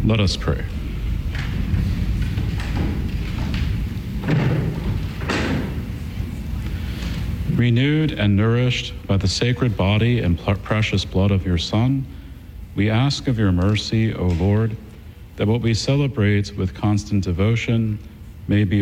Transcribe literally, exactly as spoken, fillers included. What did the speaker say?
Let us pray. Renewed and nourished by the sacred body and precious blood of your Son, we ask of your mercy, O Lord, that what we celebrate with constant devotion may be